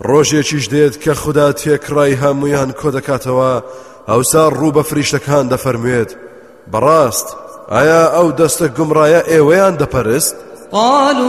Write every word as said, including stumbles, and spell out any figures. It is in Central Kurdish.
ڕۆژێکیش دێت کە خوددا تێکڕای هەموویان کۆ دەکاتەوە ئەوسا ڕوو بە فریشتەکان دەفەرموێت بەڕاست ئایا ئەو دەستە گومڕایە ئێوەیان دەپەرست؟